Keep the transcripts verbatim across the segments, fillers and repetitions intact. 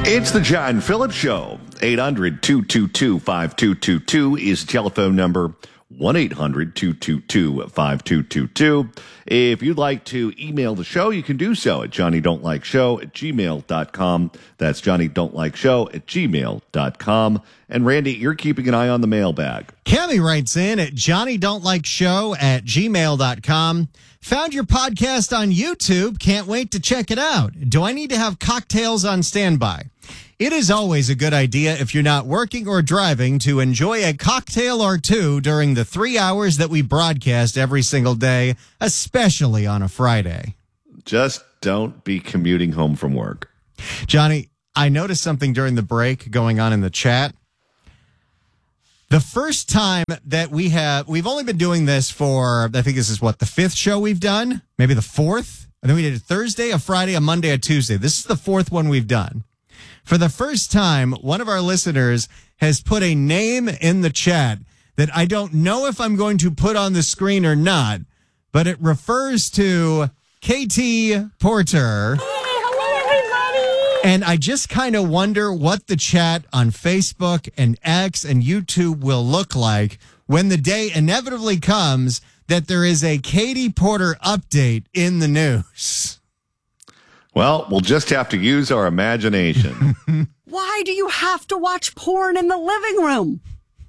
It's the John Phillips Show. eight hundred, two two two, five two two two is the telephone number. one eight hundred, two two two, five two two two. If you'd like to email the show, you can do so at johnny don't like show at gmail dot com. That's johnny don't like show at gmail dot com. And Randy, you're keeping an eye on the mailbag. Cammie writes in at johnny don't like show at gmail dot com. Found your podcast on YouTube. Can't wait to check it out. Do I need to have cocktails on standby? It is always a good idea if you're not working or driving to enjoy a cocktail or two during the three hours that we broadcast every single day, especially on a Friday. Just don't be commuting home from work. Johnny, I noticed something during the break going on in the chat. The first time that we have, we've only been doing this for, I think this is what, the fifth show we've done? Maybe the fourth? I think we did a Thursday, a Friday, a Monday, a Tuesday. This is the fourth one we've done. For the first time, one of our listeners has put a name in the chat that I don't know if I'm going to put on the screen or not, but it refers to K T Porter. Hey, hello, everybody. And I just kind of wonder what the chat on Facebook and X and YouTube will look like when the day inevitably comes that there is a K T Porter update in the news. Well, we'll just have to use our imagination. Why do you have to watch porn in the living room?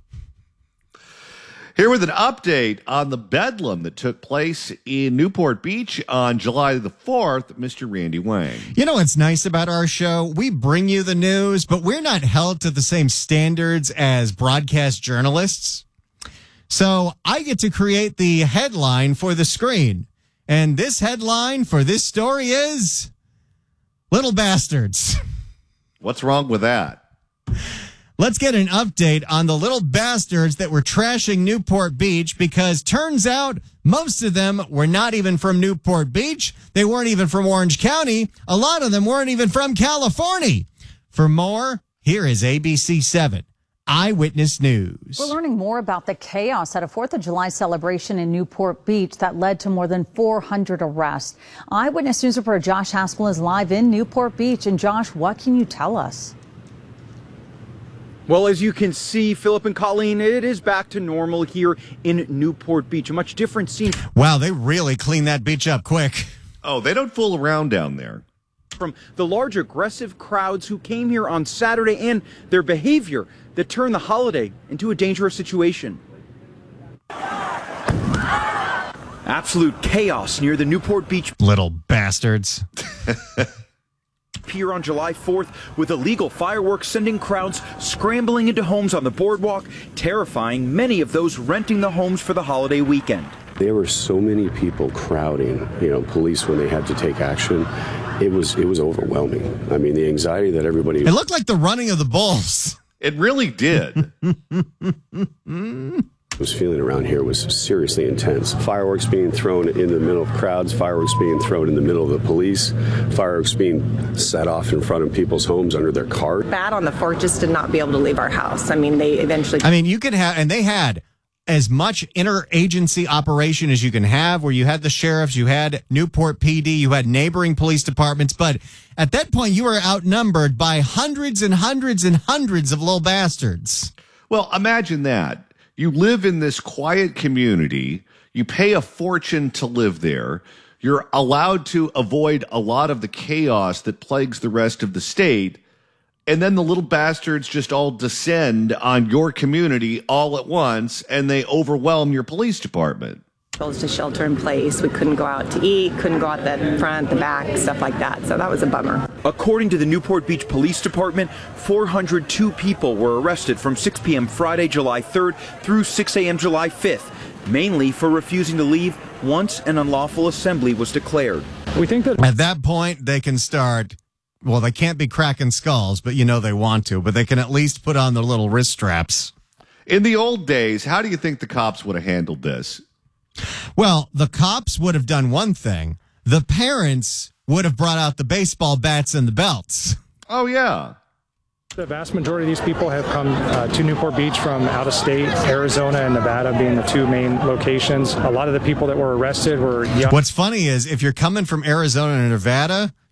Here with an update on the bedlam that took place in Newport Beach on July the fourth, Mister Randy Wang. You know what's nice about our show? We bring you the news, but we're not held to the same standards as broadcast journalists. So I get to create the headline for the screen. And this headline for this story is Little Bastards. What's wrong with that? Let's get an update on the little bastards that were trashing Newport Beach, because turns out most of them were not even from Newport Beach. They weren't even from Orange County. A lot of them weren't even from California. For more, here is A B C seven Eyewitness News. We're learning more about the chaos at a fourth of July celebration in Newport Beach that led to more than four hundred arrests. Eyewitness News reporter Josh Haspel is live in Newport Beach. And Josh, what can you tell us? Well, as you can see, Philip and Colleen, it is back to normal here in Newport Beach. A much different scene. Wow, they really cleaned that beach up quick. Oh, they don't fool around down there. From the large aggressive crowds who came here on Saturday and their behavior that turned the holiday into a dangerous situation. Absolute chaos near the Newport Beach Little bastards. Pier on July fourth with illegal fireworks sending crowds scrambling into homes on the boardwalk, terrifying many of those renting the homes for the holiday weekend. There were so many people crowding, you know, police when they had to take action. It was it was overwhelming. I mean, the anxiety that everybody... It looked like the running of the bulls. It really did. was feeling around here was seriously intense. Fireworks being thrown in the middle of crowds, fireworks being thrown in the middle of the police, fireworks being set off in front of people's homes under their car. Bad on the fourth just did not be able to leave our house. I mean, they eventually... I mean, you could have, and they had as much interagency operation as you can have, where you had the sheriffs, you had Newport P D, you had neighboring police departments, but at that point you were outnumbered by hundreds and hundreds and hundreds of little bastards. Well, imagine that. You live in this quiet community. You pay a fortune to live there. You're allowed to avoid a lot of the chaos that plagues the rest of the state. And then the little bastards just all descend on your community all at once, and they overwhelm your police department. To shelter in place. We couldn't go out to eat, couldn't go out the front, the back, stuff like that. So that was a bummer. According to the Newport Beach Police Department, four hundred two people were arrested from six p.m. Friday, July third through six a.m. July fifth, mainly for refusing to leave once an unlawful assembly was declared. We think that at that point they can start, well, they can't be cracking skulls, but you know they want to, but they can at least put on their little wrist straps. In the old days, how do you think the cops would have handled this? Well, the cops would have done one thing. The parents would have brought out the baseball bats and the belts. Oh, yeah. The vast majority of these people have come uh, to Newport Beach from out of state, Arizona and Nevada being the two main locations. A lot of the people that were arrested were young. What's funny is if you're coming from Arizona and Nevada,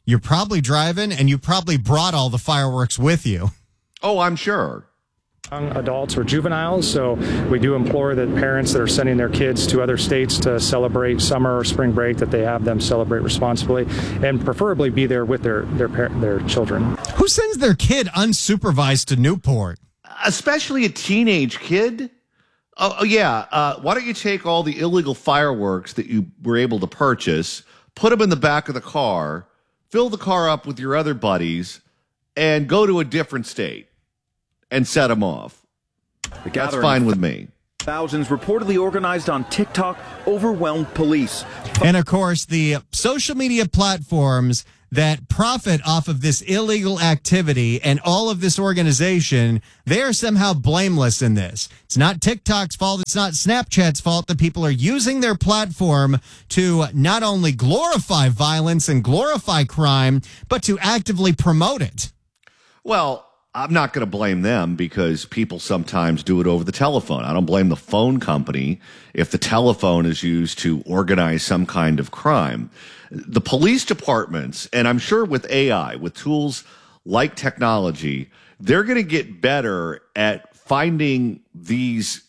you're probably driving and you probably brought all the fireworks with you. Oh, I'm sure. Young adults or juveniles, so we do implore that parents that are sending their kids to other states to celebrate summer or spring break, that they have them celebrate responsibly and preferably be there with their their their children. Who sends their kid unsupervised to Newport? Especially a teenage kid. Oh, oh yeah. Uh, why don't you take all the illegal fireworks that you were able to purchase, put them in the back of the car, fill the car up with your other buddies, and go to a different state and set them off. The That's fine with me. Thousands reportedly organized on TikTok overwhelmed police. And of course, the social media platforms that profit off of this illegal activity and all of this organization, they are somehow blameless in this. It's not TikTok's fault. It's not Snapchat's fault that people are using their platform to not only glorify violence and glorify crime, but to actively promote it. Well, I'm not going to blame them because people sometimes do it over the telephone. I don't blame the phone company if the telephone is used to organize some kind of crime. The police departments, and I'm sure with A I, with tools like technology, they're going to get better at finding these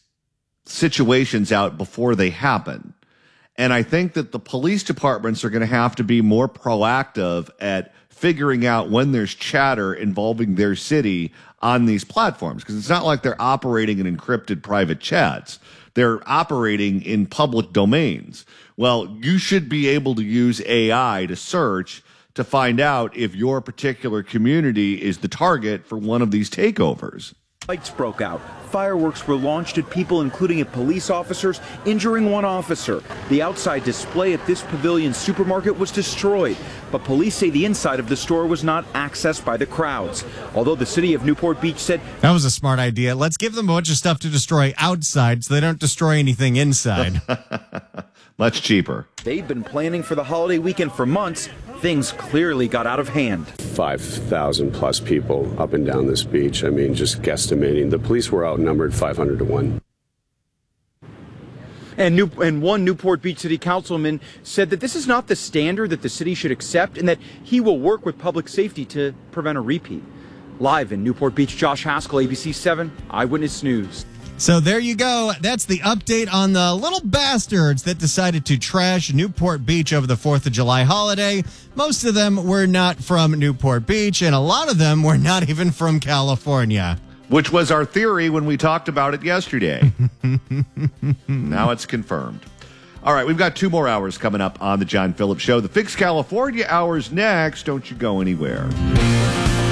situations out before they happen. And I think that the police departments are going to have to be more proactive at figuring out when there's chatter involving their city on these platforms, because it's not like they're operating in encrypted private chats. They're operating in public domains. Well, you should be able to use A I to search to find out if your particular community is the target for one of these takeovers. Fights broke out. Fireworks were launched at people, including at police officers, injuring one officer. The outside display at this Pavilion supermarket was destroyed, but police say the inside of the store was not accessed by the crowds. Although the city of Newport Beach said that was a smart idea. Let's give them a bunch of stuff to destroy outside so they don't destroy anything inside. Much cheaper. They've been planning for the holiday weekend for months. Things clearly got out of hand. five thousand plus people up and down this beach. I mean, just guesstimating. The police were outnumbered five hundred to one. And, New, and one Newport Beach City Councilman said that this is not the standard that the city should accept and that he will work with public safety to prevent a repeat. Live in Newport Beach, Josh Haskell, A B C seven Eyewitness News. So there you go. That's the update on the little bastards that decided to trash Newport Beach over the fourth of July holiday. Most of them were not from Newport Beach, and a lot of them were not even from California. Which was our theory when we talked about it yesterday. Now it's confirmed. All right, we've got two more hours coming up on the John Phillips Show. The Fix California hours next. Don't you go anywhere.